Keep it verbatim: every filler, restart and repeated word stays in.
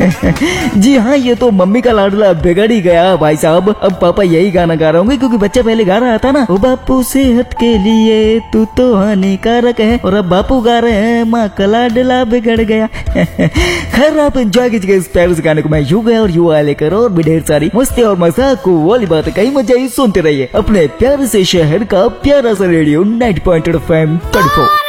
जी हाँ, ये तो मम्मी का लाडला बिगड़ ही गया भाई साहब। अब पापा यही गाना गा रहे होंगे क्योंकि बच्चा पहले गा रहा था ना, ओ बापू सेहत के लिए तू तो हानिकारक है, और अब बापू गा रहे हैं माँ का लाडला बिगड़ गया। खैर आप एंजॉय कीजिएगा इस प्यारे से गाने को। मैं यू गया और यू आया लेकर और भी ढेर सारी मस्ती और मजाक को वाली बात कहीं मजा ही सुनते रहिए अपने प्यारे से शहर का प्यारा सा radio ninety point eight F M.